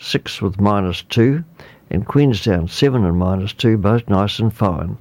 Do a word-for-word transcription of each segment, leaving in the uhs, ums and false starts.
six with minus two, and Queenstown seven and minus two, both nice and fine.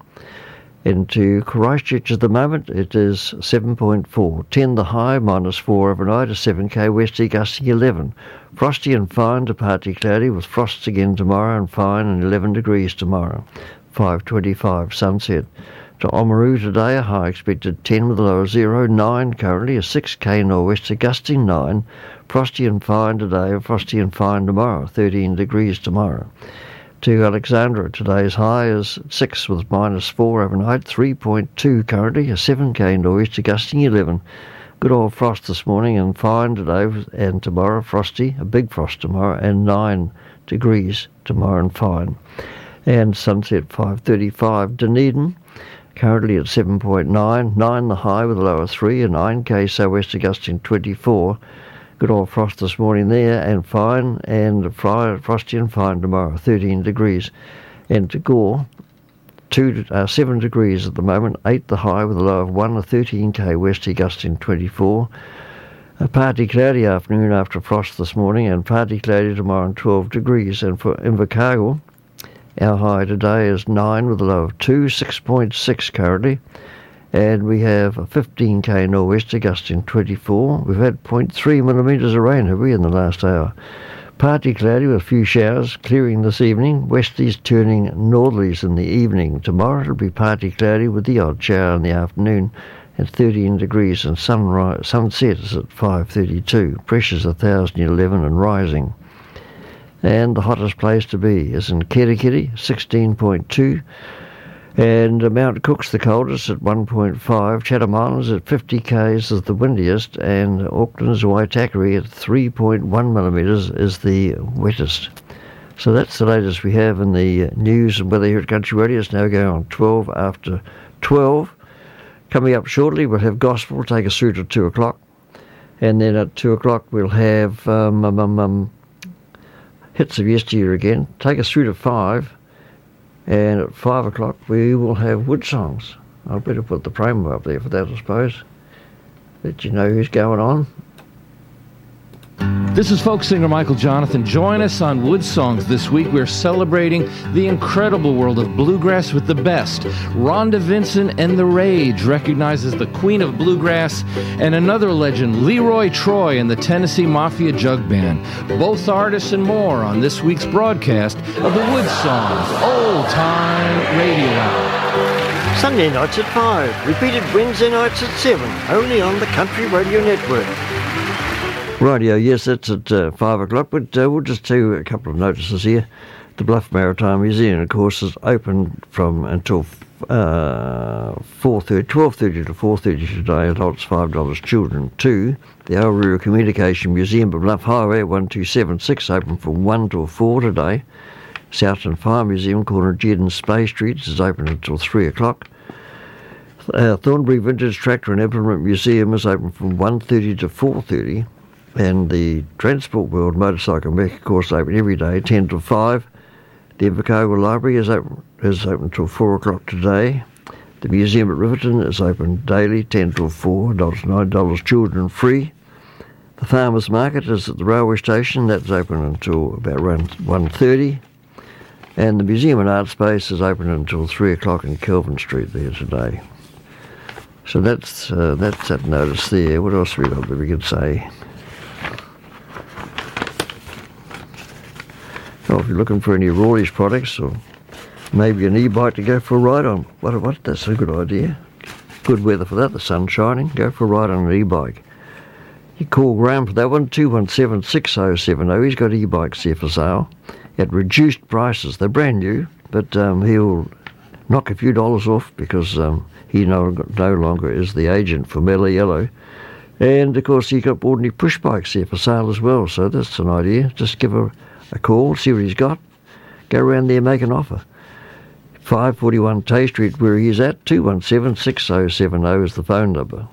Into Christchurch at the moment, it is seven point four. ten the high, minus four overnight, a seven k westerly gusting eleven. Frosty and fine to partly cloudy, with frosts again tomorrow and fine and eleven degrees tomorrow. five twenty-five sunset. To Oamaru today, a high expected ten with a low of zero, nine currently, a six k nor'wester gusting nine. Frosty and fine today, frosty and fine tomorrow, thirteen degrees tomorrow. To Alexandra, today's high is six with minus four overnight, three point two currently, a seven k nor'wester gusting eleven. Good old frost this morning and fine today and tomorrow, frosty, a big frost tomorrow, and nine degrees tomorrow and fine. And sunset five thirty-five. Dunedin, currently at seven point nine, nine the high with a low of three, a nine k southwester gusting twenty-four. Good old frost this morning there, and fine, and fry, frosty and fine tomorrow, thirteen degrees. And to Gore, two, uh, seven degrees at the moment, eight the high with a low of one, a thirteen k westerly gusting twenty-four. A partly cloudy afternoon after frost this morning, and partly cloudy tomorrow and twelve degrees. And for Invercargill, our high today is nine with a low of two, six point six currently. And we have a fifteen k nor'wester gusting twenty-four. We've had zero point three millimetres of rain, have we, in the last hour? Partly cloudy with a few showers, clearing this evening. Westerlies turning northerlies in the evening. Tomorrow it'll be partly cloudy with the odd shower in the afternoon at thirteen degrees, and sunrise, sunset is at five thirty-two. Pressure's one thousand eleven and rising. And the hottest place to be is in Kerikeri, sixteen point two. And Mount Cook's the coldest at one point five. Chatham Islands at fifty k's is the windiest, and Auckland's Waitakere at three point one millimetres is the wettest. So that's the latest we have in the news and weather here at Country Radio. It's now going on twelve after twelve. Coming up shortly, we'll have gospel, take us through to two o'clock. And then at two o'clock, we'll have um, um, um, um, hits of yesteryear again, take us through to five. And at five o'clock we will have Wood Songs. I'll better put the promo up there for that, I suppose. Let you know who's going on. This is folk singer Michael Jonathan. Join us on Wood Songs this week. We're celebrating the incredible world of bluegrass with the best. Rhonda Vincent and The Rage, recognized as the Queen of Bluegrass, and another legend, Leroy Troy and the Tennessee Mafia Jug Band. Both artists and more on this week's broadcast of the Wood Songs Old Time Radio Hour. Sunday nights at five, repeated Wednesday nights at seven, only on the Country Radio Network. Radio, yes, that's at uh, five o'clock, but uh, we'll just tell you a couple of notices here. The Bluff Maritime Museum, of course, is open from until uh, four thirty, twelve thirty to four thirty today, adults five dollars, children two. The Aurora Communication Museum of Bluff Highway, one two seven six, open from one till four today. Southern Fire Museum, corner Jed and Spey Streets, is open until three o'clock. Uh, Thornbury Vintage Tractor and Implement Museum is open from one thirty to four thirty. And the Transport World Motorcycle Mech, of course, open every day, ten till five. The Invercargill Library is open, is open till four o'clock today. The Museum at Riverton is open daily, ten till four, nine dollars, children free. The Farmers Market is at the railway station, that's open until about one thirty. And the Museum and Art Space is open until three o'clock in Kelvin Street there today. So that's, uh, that's that notice there. What else have we got that we could say? Well, if you're looking for any Rawley's products or maybe an e-bike to go for a ride on, what, what, that's a good idea. Good weather for that, the sun's shining. Go for a ride on an e-bike. You call Graham for that one, two one seven, six oh seven oh. He's got e-bikes there for sale at reduced prices. They're brand new, but um, he'll knock a few dollars off because um, he no, no longer is the agent for Mela Yellow. And, of course, he's got ordinary push bikes there for sale as well, so that's an idea. Just give a a call, see what he's got, go around there, make an offer. five forty-one Tay Street, where he is at, two one seven, six oh seven oh is the phone number.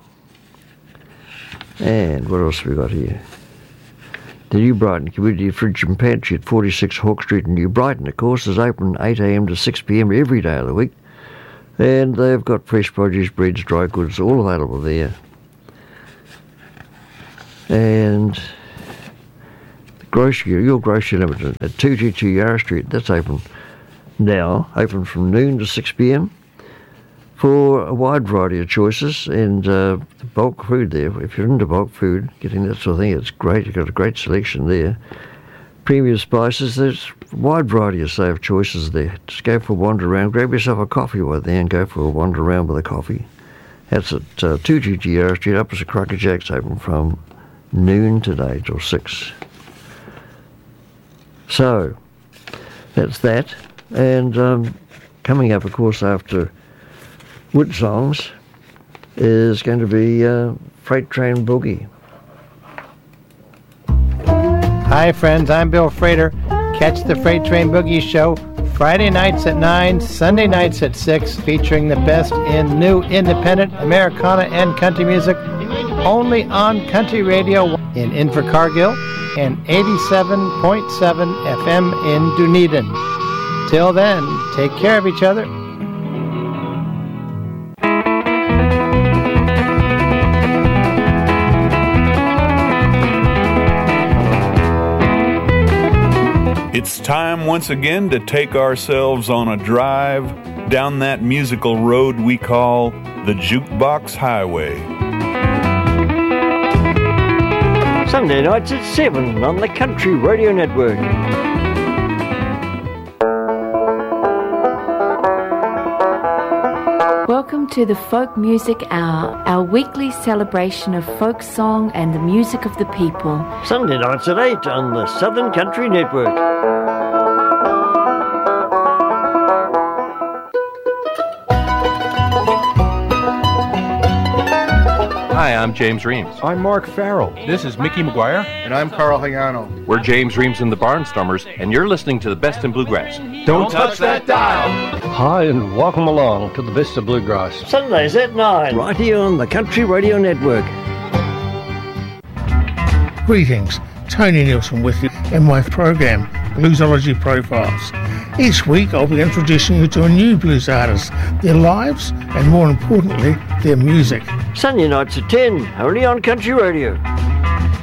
And what else have we got here? The New Brighton Community Fridge and Pantry at forty-six Hawke Street in New Brighton, of course, is open eight a.m. to six p.m. every day of the week. And they've got fresh produce, breads, dry goods, all available there. And grocery, your grocery limited at two two two Yarra Street. That's open now, open from noon to six p m for a wide variety of choices and uh, bulk food there. If you're into bulk food, getting that sort of thing, it's great. You've got a great selection there. Premium spices, there's a wide variety of say, of choices there. Just go for a wander around, grab yourself a coffee while there and go for a wander around with a coffee. That's at uh, two two two Yarra Street, opposite Crocker Jack's, open from noon today till six. So, that's that. And um, coming up, of course, after Wood Songs is going to be uh, Freight Train Boogie. Hi friends, I'm Bill Frater. Catch the Freight Train Boogie Show Friday nights at nine, Sunday nights at six, featuring the best in new independent Americana and country music, only on Country Radio in Invercargill and eighty-seven point seven F M in Dunedin. Till then, take care of each other. It's time once again to take ourselves on a drive down that musical road we call the Jukebox Highway. Sunday nights at seven on the Country Radio Network. Welcome to the Folk Music Hour, our weekly celebration of folk song and the music of the people. Sunday nights at eight on the Southern Country Network. Hi, I'm James Reams. I'm Mark Farrell. This is Mickey McGuire. And I'm Carl Hayano. We're James Reams and the Barnstormers, and you're listening to the best in bluegrass. Don't, Don't touch, touch that dial. Hi, and welcome along to the best of bluegrass. Sundays at nine, right here on the Country Radio Network. Greetings, Tony Nielsen with you in my program, Bluesology Profiles. Each week I'll be introducing you to a new blues artist, their lives, and more importantly, their music. Sunday nights at ten, only on Country Radio.